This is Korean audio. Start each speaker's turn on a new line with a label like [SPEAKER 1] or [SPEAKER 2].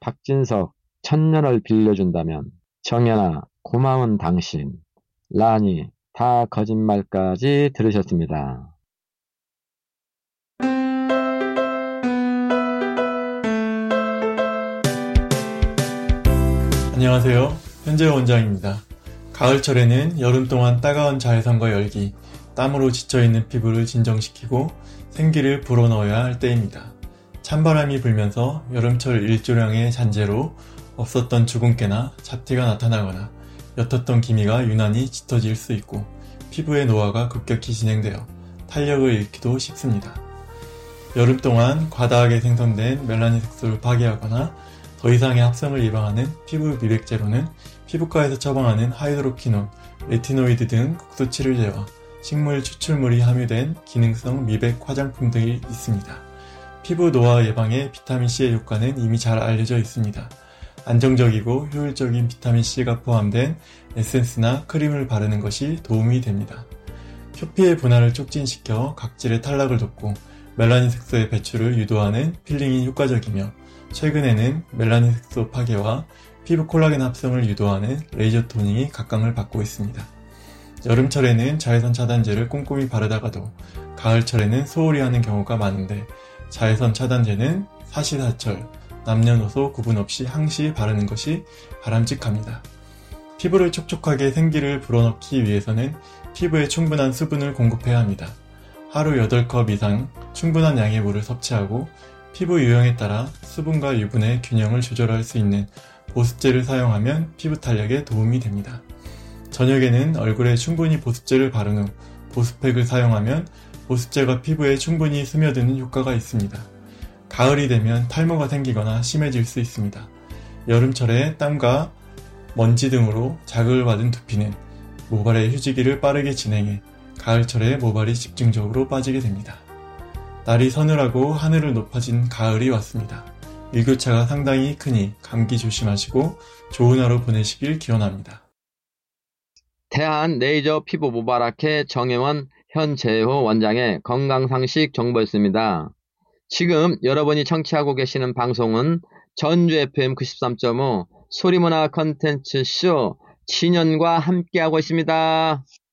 [SPEAKER 1] 박진석 천년을 빌려준다면, 정연아 고마운 당신, 라니 다 거짓말까지 들으셨습니다.
[SPEAKER 2] 안녕하세요. 현재 원장입니다. 가을철에는 여름 동안 따가운 자외선과 열기, 땀으로 지쳐있는 피부를 진정시키고 생기를 불어넣어야 할 때입니다. 찬바람이 불면서 여름철 일조량의 잔재로 없었던 주근깨나 잡티가 나타나거나 옅었던 기미가 유난히 짙어질 수 있고 피부의 노화가 급격히 진행되어 탄력을 잃기도 쉽습니다. 여름 동안 과다하게 생성된 멜라닌 색소를 파괴하거나 더 이상의 합성을 예방하는 피부 미백제로는 피부과에서 처방하는 하이드로퀴논, 레티노이드 등 국소칠을 제와 식물 추출물이 함유된 기능성 미백 화장품 등이 있습니다. 피부 노화 예방에 비타민C의 효과는 이미 잘 알려져 있습니다. 안정적이고 효율적인 비타민C가 포함된 에센스나 크림을 바르는 것이 도움이 됩니다. 표피의 분할을 촉진시켜 각질의 탈락을 돕고 멜라닌 색소의 배출을 유도하는 필링이 효과적이며, 최근에는 멜라닌 색소 파괴와 피부 콜라겐 합성을 유도하는 레이저 토닝이 각광을 받고 있습니다. 여름철에는 자외선 차단제를 꼼꼼히 바르다가도 가을철에는 소홀히 하는 경우가 많은데, 자외선 차단제는 사시사철, 남녀노소 구분 없이 항시 바르는 것이 바람직합니다. 피부를 촉촉하게 생기를 불어넣기 위해서는 피부에 충분한 수분을 공급해야 합니다. 하루 8컵 이상 충분한 양의 물을 섭취하고 피부 유형에 따라 수분과 유분의 균형을 조절할 수 있는 보습제를 사용하면 피부 탄력에 도움이 됩니다. 저녁에는 얼굴에 충분히 보습제를 바른 후 보습팩을 사용하면 보습제가 피부에 충분히 스며드는 효과가 있습니다. 가을이 되면 탈모가 생기거나 심해질 수 있습니다. 여름철에 땀과 먼지 등으로 자극을 받은 두피는 모발의 휴지기를 빠르게 진행해 가을철에 모발이 집중적으로 빠지게 됩니다. 날이 서늘하고 하늘을 높아진 가을이 왔습니다. 일교차가 상당히 크니 감기 조심하시고 좋은 하루 보내시길 기원합니다.
[SPEAKER 1] 대한 레이저 피부 모발학회 정혜원 현재호 원장의 건강상식 정보였습니다. 지금 여러분이 청취하고 계시는 방송은 전주 FM 93.5 소리문화 컨텐츠 쇼 진현과 함께하고 있습니다.